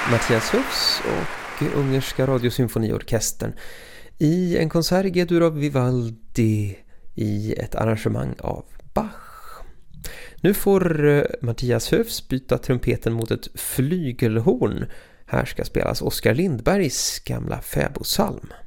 Mattias Hufs och Ungerska radiosymfoniorkestern i en konsert i G-dur av Vivaldi i ett arrangemang av Bach. Nu får Mattias Hufs byta trumpeten mot ett flygelhorn. Här ska spelas Oskar Lindbergs gamla fäbodsalm.